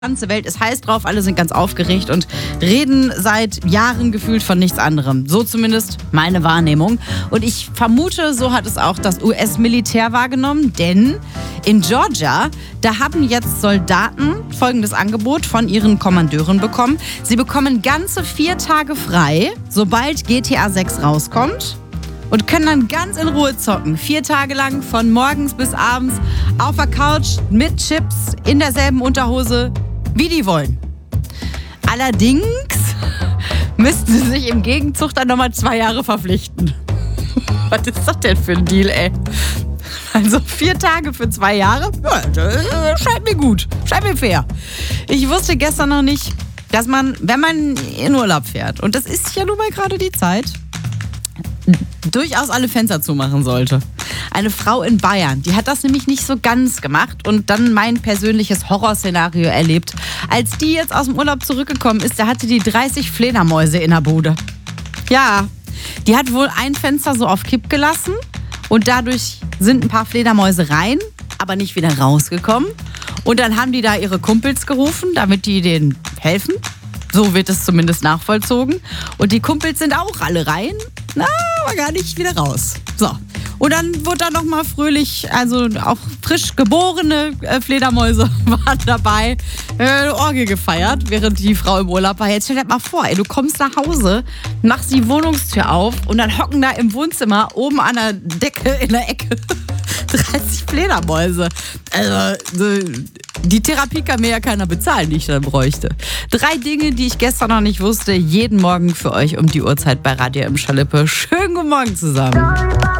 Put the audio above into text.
ganze Welt ist heiß drauf, alle sind ganz aufgeregt und reden seit Jahren gefühlt von nichts anderem. So zumindest meine Wahrnehmung. Und ich vermute, so hat es auch das US-Militär wahrgenommen, denn in Georgia, da haben jetzt Soldaten folgendes Angebot von ihren Kommandeuren bekommen. Sie bekommen ganze 4 Tage frei, sobald GTA 6 rauskommt. Und können dann ganz in Ruhe zocken. 4 Tage lang, von morgens bis abends, auf der Couch, mit Chips, in derselben Unterhose, wie die wollen. Allerdings müssten sie sich im Gegenzug dann nochmal 2 Jahre verpflichten. Was ist das denn für ein Deal, ey? Also 4 Tage für 2 Jahre? Ja, das scheint mir gut, scheint mir fair. Ich wusste gestern noch nicht, dass man, wenn man in Urlaub fährt, und das ist ja nun mal gerade die Zeit, durchaus alle Fenster zumachen sollte. Eine Frau in Bayern, die hat das nämlich nicht so ganz gemacht und dann mein persönliches Horrorszenario erlebt. Als die jetzt aus dem Urlaub zurückgekommen ist, da hatte die 30 Fledermäuse in der Bude. Ja, die hat wohl ein Fenster so auf Kipp gelassen und dadurch sind ein paar Fledermäuse rein, aber nicht wieder rausgekommen. Und dann haben die da ihre Kumpels gerufen, damit die denen helfen. So wird es zumindest nachvollzogen. Und die Kumpels sind auch alle rein, aber gar nicht wieder raus. So. Und dann wurde da nochmal fröhlich, also auch frisch geborene Fledermäuse waren dabei, Orgel gefeiert, während die Frau im Urlaub war. Jetzt stell dir mal vor, ey, du kommst nach Hause, machst die Wohnungstür auf und dann hocken da im Wohnzimmer oben an der Decke in der Ecke 30 Fledermäuse. Also, die Therapie kann mir ja keiner bezahlen, die ich dann bräuchte. 3 Dinge, die ich gestern noch nicht wusste, jeden Morgen für euch um die Uhrzeit bei Radio im Schalippe. Schönen guten Morgen zusammen.